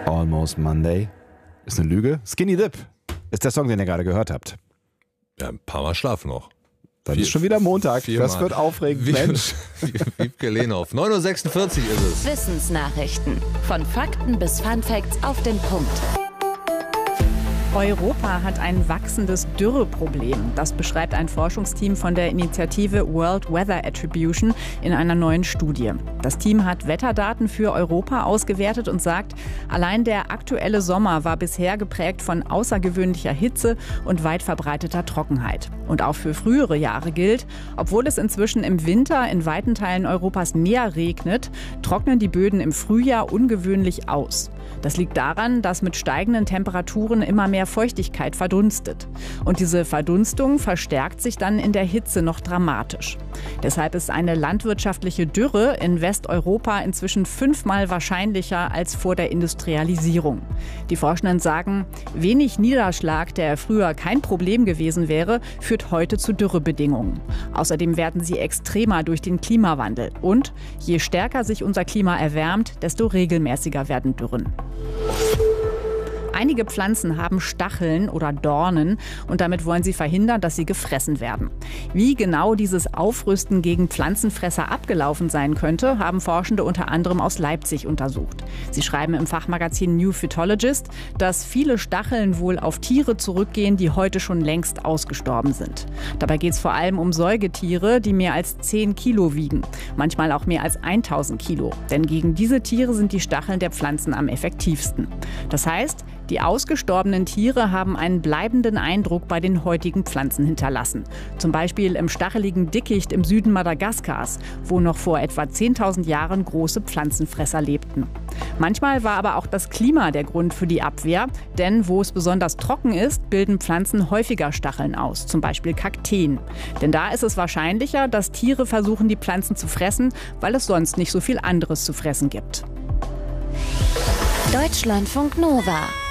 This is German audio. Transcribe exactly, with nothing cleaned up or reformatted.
Almost Monday. Ist eine Lüge. Skinny Dip ist der Song, den ihr gerade gehört habt. Ja, ein paar Mal schlafen noch. Dann ist schon wieder Montag. Das wird aufregend, Mensch. Wiebke Lehnhoff. neun Uhr sechsundvierzig ist es. Wissensnachrichten. Von Fakten bis Funfacts auf den Punkt. Europa hat ein wachsendes Dürreproblem. Das beschreibt ein Forschungsteam von der Initiative World Weather Attribution in einer neuen Studie. Das Team hat Wetterdaten für Europa ausgewertet und sagt, allein der aktuelle Sommer war bisher geprägt von außergewöhnlicher Hitze und weit verbreiteter Trockenheit. Und auch für frühere Jahre gilt, obwohl es inzwischen im Winter in weiten Teilen Europas mehr regnet, trocknen die Böden im Frühjahr ungewöhnlich aus. Das liegt daran, dass mit steigenden Temperaturen immer mehr Feuchtigkeit verdunstet. Und diese Verdunstung verstärkt sich dann in der Hitze noch dramatisch. Deshalb ist eine landwirtschaftliche Dürre in Westeuropa inzwischen fünfmal wahrscheinlicher als vor der Industrialisierung. Die Forschenden sagen, wenig Niederschlag, der früher kein Problem gewesen wäre, führt heute zu Dürrebedingungen. Außerdem werden sie extremer durch den Klimawandel. Und je stärker sich unser Klima erwärmt, desto regelmäßiger werden Dürren. Einige Pflanzen haben Stacheln oder Dornen und damit wollen sie verhindern, dass sie gefressen werden. Wie genau dieses Aufrüsten gegen Pflanzenfresser abgelaufen sein könnte, haben Forschende unter anderem aus Leipzig untersucht. Sie schreiben im Fachmagazin New Phytologist, dass viele Stacheln wohl auf Tiere zurückgehen, die heute schon längst ausgestorben sind. Dabei geht es vor allem um Säugetiere, die mehr als zehn Kilo wiegen, manchmal auch mehr als tausend Kilo. Denn gegen diese Tiere sind die Stacheln der Pflanzen am effektivsten. Das heißt, die ausgestorbenen Tiere haben einen bleibenden Eindruck bei den heutigen Pflanzen hinterlassen. Zum Beispiel im stacheligen Dickicht im Süden Madagaskars, wo noch vor etwa zehntausend Jahren große Pflanzenfresser lebten. Manchmal war aber auch das Klima der Grund für die Abwehr, denn wo es besonders trocken ist, bilden Pflanzen häufiger Stacheln aus, zum Beispiel Kakteen. Denn da ist es wahrscheinlicher, dass Tiere versuchen, die Pflanzen zu fressen, weil es sonst nicht so viel anderes zu fressen gibt. Deutschlandfunk Nova